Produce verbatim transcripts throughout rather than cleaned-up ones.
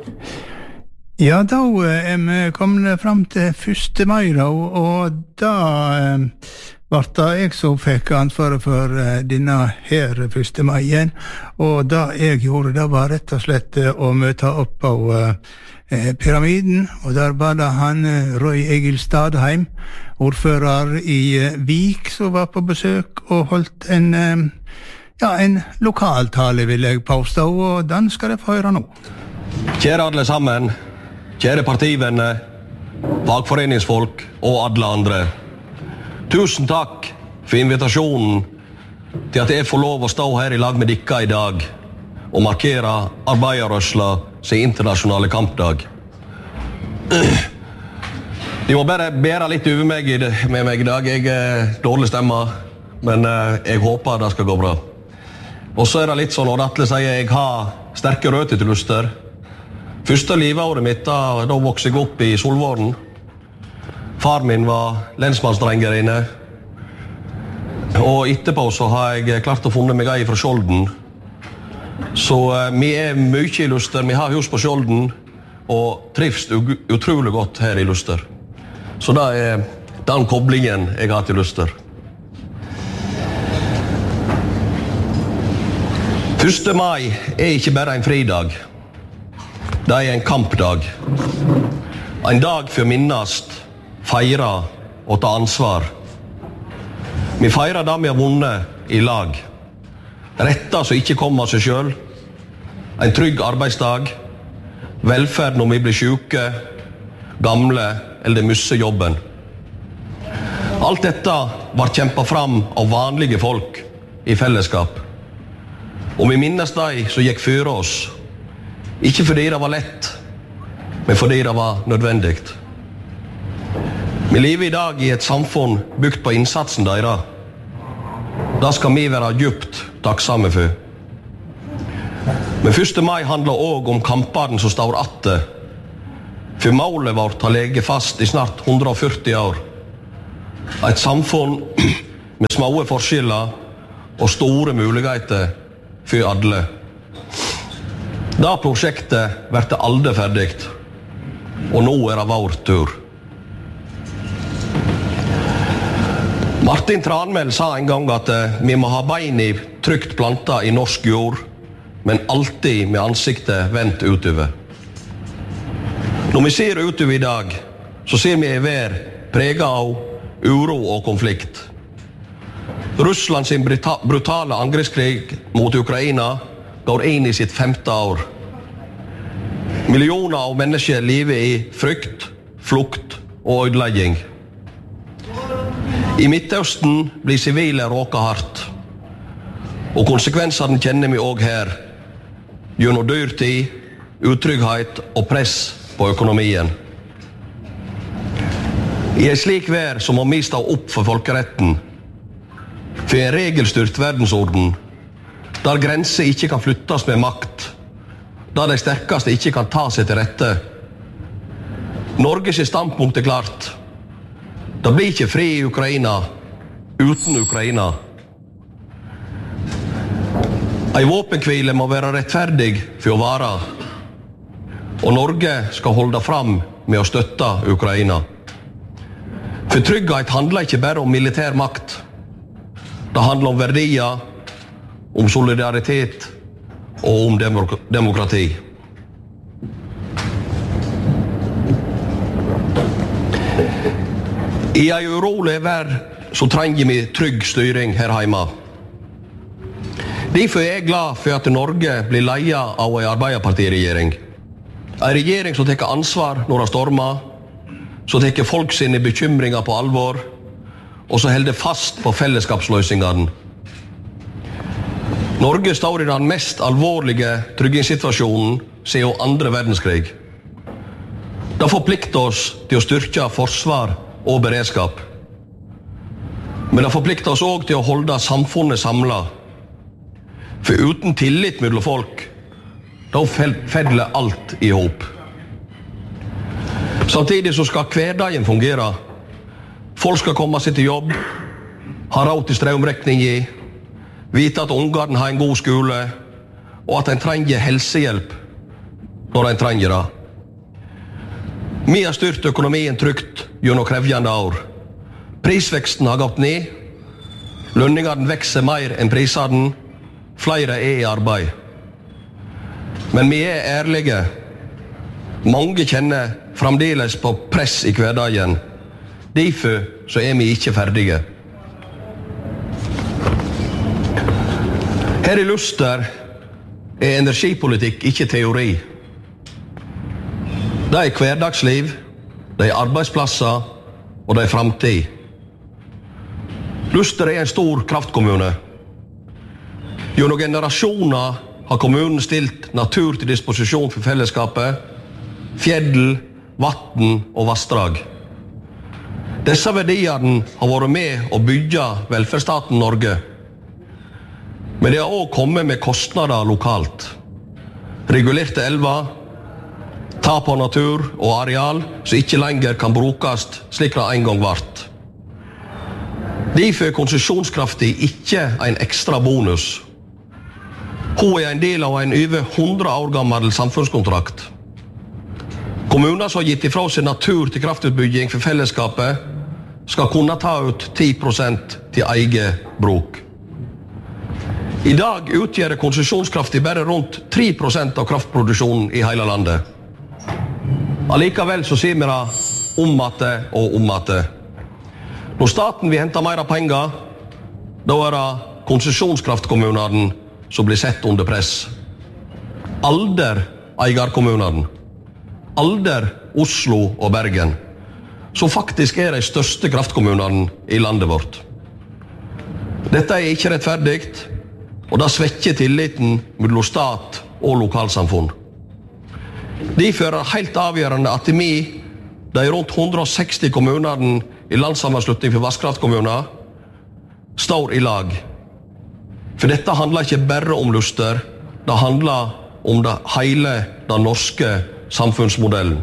Ja, da er vi kommet frem til første mai, da, og da eh, var det jeg som fikk ansvaret for eh, denne her første maien, og da jeg gjorde det var rett og slett eh, å møte opp på eh, pyramiden, og der var det han eh, Roy Egil Stadheim, ordfører i eh, Vik, som var på besøk og holdt en, eh, ja, en lokaltale, vil jeg påstå, og den skal jeg få høre nå. Kjære alle sammen, kjære partivenner, fagforeningsfolk og alle andre. Tusen takk for invitasjonen til at jeg får lov å stå her i lag med dere i dag og markere arbeiderrørsla sin internasjonale kampdag. De må bare bære litt over meg i det, med meg i dag. Jeg er dårlig stemme, men jeg håper det skal gå bra. Og så er det litt sånn, når Atle sier jeg har sterke røtter til Luster. Første liveåret mitt, da, da vokste jeg opp i Solvåren. Far min var lensmannsdrenger inne. Og etterpå så har jeg klart å funne meg ei fra Skjolden. Så uh, vi er mye i Luster, vi har hus på Skjolden, og trives utrolig godt her i Luster. Så det er den koblingen jeg har til Luster. første mai er ikke bare en fridag. Det er en kampdag. En dag for å minnast, feire og ta ansvar. Vi feirer det vi har vunnet i lag. Retter som ikke kommer av seg selv. En trygg arbeidsdag. Velferd når vi blir syke, gamle eller mister jobben. Alt dette var kjempet fram av vanlige folk i fellesskap. Og vi minnes de som gikk før oss. Ikke fordi det var lett, men fordi det var nødvendig. Vi lever i dag i et samfunn bygd på innsatsen deres. Det skal vi være djupt takksomme for. Men første mai handler også om kampene som står atte. For målet vårt har ligget fast i snart hundre og førti år. Et samfunn med små forskjeller og store muligheter for alle. Da prosjektet blir aldri ferdig, og nå er det vår tur. Martin Tranmæl sa en gang at vi må ha beina trygt planta i norsk jord, men alltid med ansiktet vendt utover. Når vi ser utover i dag, så ser vi en vær preget av uro og konflikt. Russland sin brutale angrepskrig mot Ukraina går inn i sitt femte år. Millioner av mennesker lever i frykt, flukt og ødelegging. I Midtøsten blir sivile råket hardt, og konsekvensene kjenner vi også her, gjennom dyrtid, utrygghet og press på økonomien. I en slik vær så må vi stå opp for folkeretten, for en regelstyrt verdensorden, der grenser ikke kan flyttes med makt, der de sterkeste ikke kan ta seg til rette. Norges standpunkt er klart. Det blir ikke fri i Ukraina uten Ukraina. En våpenhvile må være rettferdig for å vare, og Norge skal holde fram med å støtte Ukraina. For trygghet handler ikke bare om militær makt. Det handler om verdier, om solidaritet og om demok- demokrati. I en urolig verden så trenger vi trygg styring her hjemme. Derfor er jeg glad for at Norge blir ledet av en arbeiderpartiregjering. En regjering som tar ansvar når det stormer, som tar folk sine bekymringer på alvor, og som holder fast på fellesskapsløsningene. Norge står i den mest alvorlige tryggingssituasjonen siden andre verdenskrig. Det forplikter oss til å styrke forsvar og beredskap. Men det forplikter oss også til å holde samfunnet samlet. For uten tillit mellom folk, da faller alt i hop. Samtidig så skal hverdagen fungere. Folk skal komme seg til jobb, ha råd til strømregning i, vite at ungene har en god skole, og at en trenger helsehjelp når en trenger det. Vi har styrt økonomien trygt gjennom krevjende år. Prisveksten har gått ned, lønningene vekser mer enn prisene, flere er i arbeid. Men vi er ærlige. Mange kjenner fremdeles på press i hverdagen. Derfor så er vi ikke ferdige. Her i Luster er energipolitikk ikke teori. Det er hverdagsliv, det er arbeidsplasser og det er fremtid. Luster er en stor kraftkommune. Gjennom generasjoner har kommunen stilt natur til disposisjon for fellesskapet, fjell, vatten og vassdrag. Disse verdiene har vært med å bygge velferdsstaten Norge. Men det har også kommet med kostnader lokalt. Regulerte elver, tap av natur og areal som ikke lenger kan brukes slik det en gang vart. Derfor er konsesjonskraftig ikke en ekstra bonus. Hun er en del av en over hundre år gammel samfunnskontrakt. Kommuner som har gitt ifra seg natur til kraftutbygging for fellesskapet, skal kunne ta ut ti prosent til eget bruk. I dag utgjør konsesjonskraftig bare rundt tre prosent av kraftproduksjonen i hele landet. Allikevel så sier vi det om at det og om at det. Når staten vil hente mer penger, da er det konsesjonskraftkommunene som blir sett under press. Alder eierkommunene, Alder, Oslo og Bergen, som faktisk er de største kraftkommunene i landet vårt. Dette er ikke rettferdig, og det svekker tilliten mellom stat og lokalsamfunn. Derfor er det helt avgjørende at vi, de rundt hundre og seksti kommunene i landssammenslutning for vasskraftkommuner, står i lag. For dette handler ikke bare om Luster, det handler om det hele den norske samfunnsmodellen.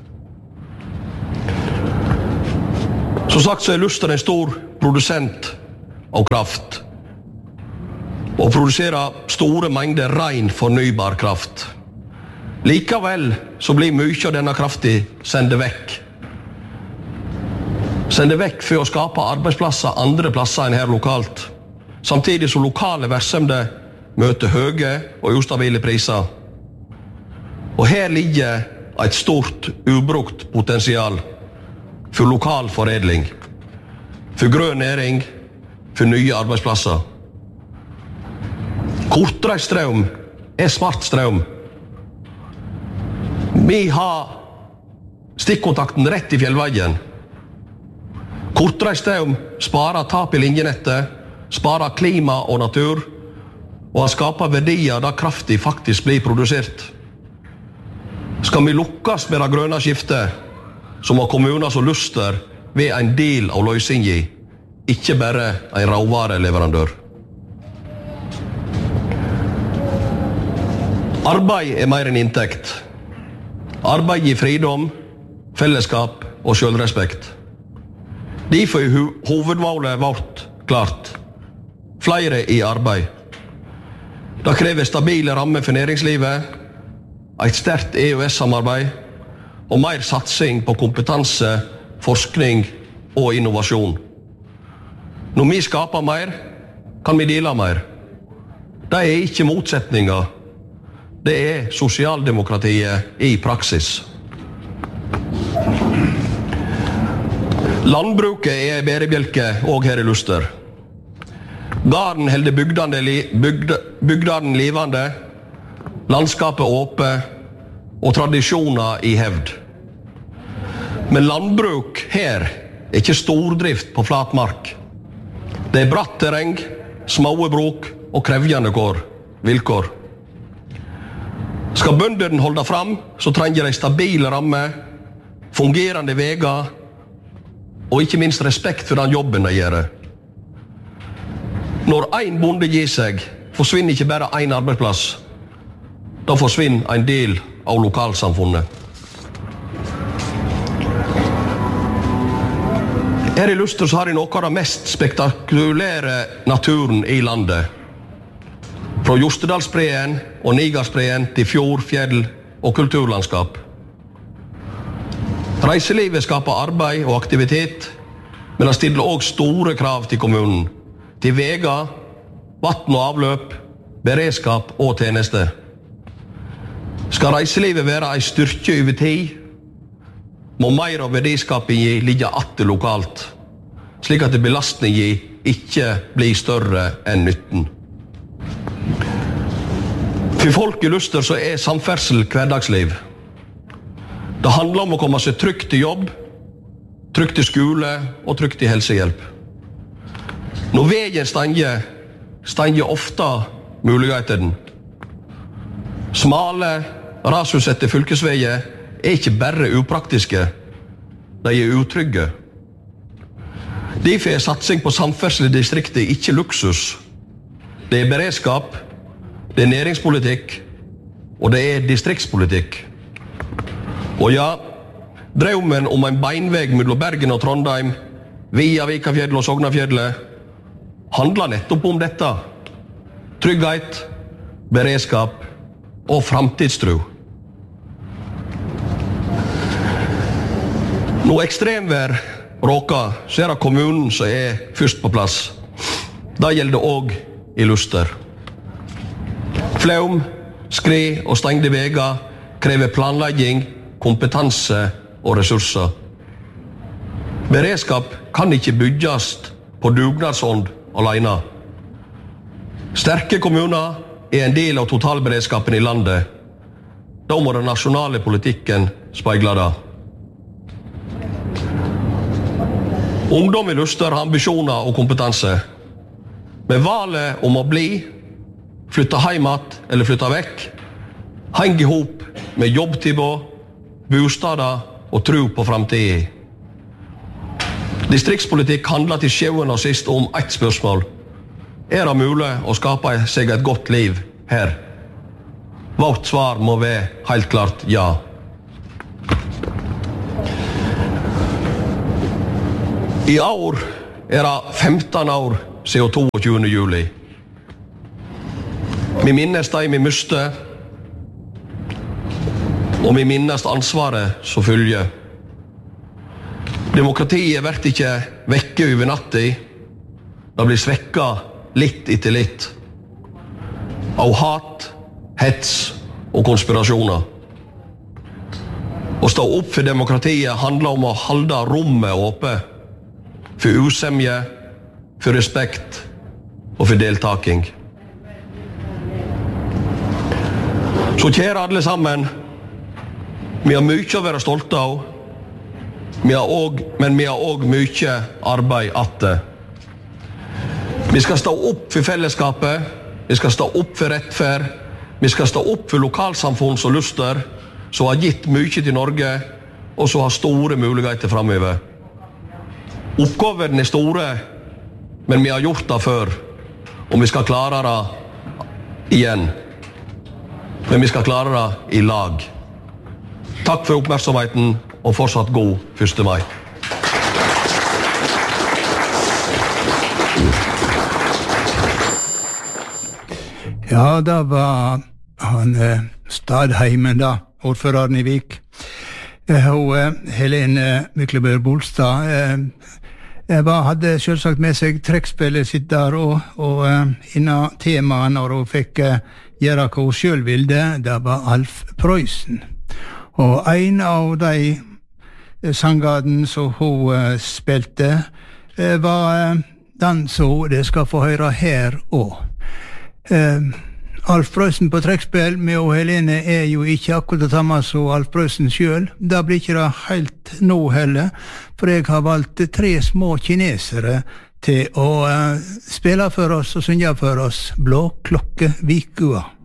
Som sagt så er Luster en stor produsent av kraft, og produserer store mengder ren fornybar kraft. Likevel så blir mye av denne kraften sendt vekk. Sendt vekk for å skape arbeidsplasser andre plasser enn her lokalt, samtidig som lokale virksomheter møter høye og ustabile priser. Og her ligger et stort ubrukt potensial for lokal foredling, for grønn næring, for nye arbeidsplasser. Kortreist strøm er smart strøm. Vi har stikkontakten rett i fjellveien. Kortreist strøm sparer tap i linjenettet, sparer klima og natur, og har skaper verdier der kraften faktisk blir produsert. Skal vi lukkes med det grønne skiftet, så må kommuner som Luster være en del av løsningen, ikke bare en råvareleverandør. Arbeid er mer enn inntekt. Arbeid gir fridom, fellesskap og selvrespekt. Derfor er hovedmålet vårt klart. Flere i arbeid. Det krever stabile rammer for næringslivet, et sterkt E U S-samarbeid og mer satsing på kompetanse, forskning og innovasjon. Når vi skaper mer, kan vi dele mer. Det er ikke motsetninger. Det er sosialdemokratiet i praksis. Landbruket er en bærebjelke også her i Luster. Garden holder bygdene, bygd, bygdene livende, landskapet åpent og tradisjoner i hevd. Men landbruk her er ikke stordrift på flat mark. Det er bratt terreng, små bruk og krevjende vilkår. Skal bøndene holde fram, så trenger de stabile rammer, fungerende veier og ikke minst respekt for den jobben de gjør. Når en bonde gir seg, forsvinner ikke bare en arbeidsplass. Da forsvinner en del av lokalsamfunnet. Her i Luster så har jeg noe av den mest spektakulære naturen i landet. Fra Jostedalsbreen og Nigarsbreen til fjord, fjell og kulturlandskap. Reiselivet skaper arbeid og aktivitet, men det stiller også store krav til kommunen, til veger, vatten og avløp, beredskap og tjenester. Skal reiselivet være en styrke over tid, må mer av verdiskapingen ligge atter lokalt, slik at belastningen ikke blir større enn nytten. For folk i Luster så er samferdsel hverdagsliv. Det handler om å komme seg trygt til jobb, trygt til skole og trygt til helsehjelp. Når veien stanger, stanger ofte muligheten. Smale, rasutsette fylkesveier er ikke bare upraktiske, de er utrygge. Derfor er satsing på samferdsel i distriktet ikke luksus. Det er beredskap, det er næringspolitikk, og det er distriktspolitikk. Og ja, drømmen om en beinveg mellom Bergen og Trondheim, via Vikafjellet og Sognafjellet, handler nettopp om dette. Trygghet, beredskap og framtidstro. Når ekstremvær råker, så er det kommunen som er først på plass. Det gjelder også i Luster. Flaum, skred og stengte veger krever planlegging, kompetanse og ressurser. Beredskap kan ikke bygges på dugnadsånd alene. Sterke kommuner er en del av totalberedskapen i landet. Da må den nasjonale politikken speile det. Ungdom i Luster har ambisjoner og kompetanse. Men valget om å bli, flytte heimat eller flytte vekk, henger ihop med jobbtilbud, bostader og tro på framtiden. Distriktspolitikk handler til sjuende og sist om ett spørsmål. Er det mulig å skape seg et godt liv her? Vårt svar må være helt klart ja. I år er det femten år siden toogtyvende juli. Vi minnes de vi miste, og vi minnes ansvaret som følger. Demokratiet blir ikke vekke over natten. Det blir svekket litt etter litt. Av hat, hets og konspirasjoner. Å stå opp for demokratiet handler om å holde rommet åpent. For usemje, for respekt og for deltaking. Så kjære alle sammen, vi har mye å være stolte av, vi har også, men vi har også mye arbeid atter. Vi skal stå opp for fellesskapet, vi skal stå opp for rettferd, vi skal stå opp for lokalsamfunn som Luster, som har gitt mye til Norge, og som har store muligheter fremover. Oppgaven er store, men vi har gjort det før, og vi skal klare det igjen. Men vi skal klare det i lag. Takk for oppmerksomheten, og fortsatt god første mai. Ja, da var han eh, Stadheimen da, ordføreren i Vik. Eh, og eh, Helene Myklebø Bolstad eh, var, hadde selvsagt med seg trekkspillet sitt der, og, og eh, innan temaet når hun fikk eh, gjøre hva hun selv ville, det var Alf Prøysen. Og en av de sangene som hun uh, spilte, uh, var uh, den som det skal få høre her også. Uh, Alf Prøysen på trekkspill med og Helene er jo ikke akkurat det samme som Alf Prøysen selv. Det blir ikke det helt nå heller, for jeg har valgt tre små kinesere til å uh, spille for oss og synge for oss Blå klokke Vikua.